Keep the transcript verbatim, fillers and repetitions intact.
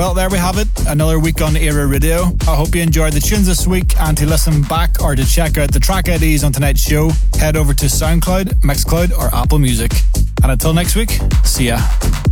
Well, there we have it. Another week on Era Radio. I hope you enjoyed the tunes this week, and to listen back or to check out the track I Ds on tonight's show, head over to SoundCloud, Mixcloud or Apple Music. And until next week, see ya.